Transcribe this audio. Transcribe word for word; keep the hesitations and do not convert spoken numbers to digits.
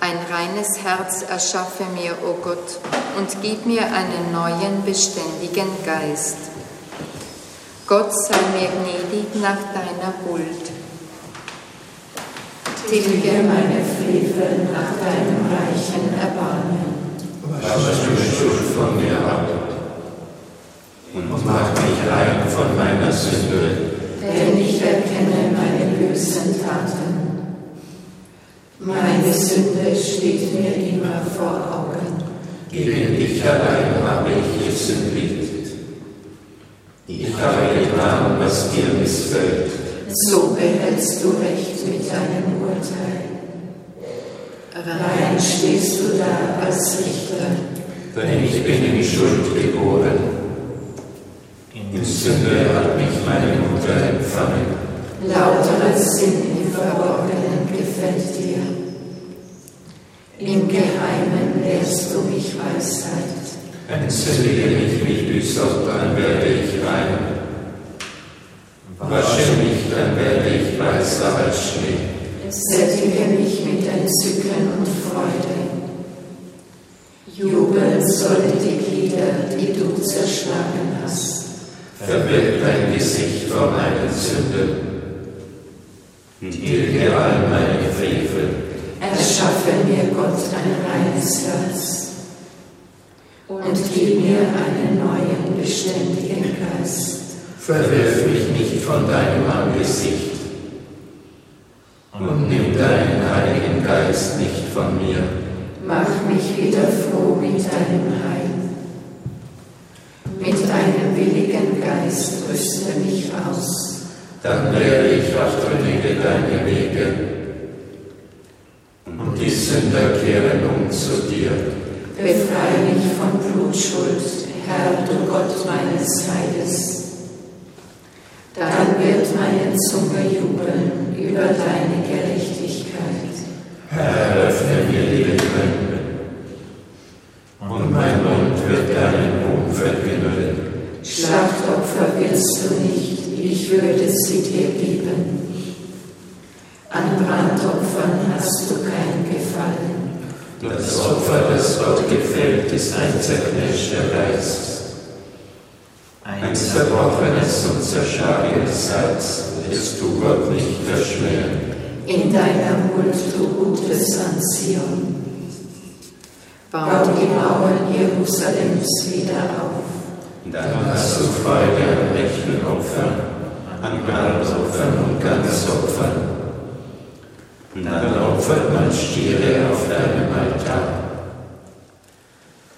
Ein reines Herz erschaffe mir, o Gott, und gib mir einen neuen, beständigen Geist. Gott sei mir gnädig nach deiner Huld. Tilge meine Frevel nach deinem reichen Erbarmen. Wasche die Schuld von mir ab und mach mich rein von meiner Sünde. Denn ich erkenne meine bösen Taten. Meine Sünde steht mir immer vor Augen. Gegen dich allein habe ich gesündigt. Ich habe getan, was dir missfällt. So behältst du Recht mit deinem Urteil. Rein stehst du da als Richter. Denn ich bin in Schuld geboren. In Sünde hat mich meine Mutter empfangen. Lauteres Sinn im Verborgenen gefällt dir. Im Geheimen lehrst du mich Weisheit. Entzündige mich mit Hyssop, dann werde ich rein. Wasche mich, dann werde ich weißer als Schnee. Sättige mich mit Entzücken und Freude. Jubeln sollen die Glieder, die du zerschlagen hast. Verbirg dein Gesicht vor meinen Sünden. Tilge all meine Frevel. Erschaffe mir, Gott, ein reines Herz und gib mir einen neuen, beständigen Geist. Verwirf mich nicht von deinem Angesicht und nimm deinen Heiligen Geist nicht von mir. Mach mich wieder froh mit deinem Heil. Mit einem willigen Geist rüste mich aus. Dann lehre ich Abtrünnige deine Wege und die Sünder kehren um zu dir. Befreie mich von Blutschuld, Herr, du Gott meines Heiles. Dann wird meine Zunge jubeln über deine Gerechtigkeit. Herr, öffne mir die Lippen, und mein Mund wird deinen Ruhm verkünden. Schlachtopfer willst du nicht, ich würde sie dir geben. An Brandopfern hast du kein Gefallen. Das Opfer, das Gott gefällt, ist ein zerknirschter Geist. Ein zerbrochenes und zerschlagenes Herz wirst du Gott nicht verschmähen. In deiner Huld tu Gutes an Zion. Bau die Mauern Jerusalems wieder auf. Dann hast du Freude an rechten Opfern, an Brandopfern und Ganzopfern. Dann opfert man Stiere auf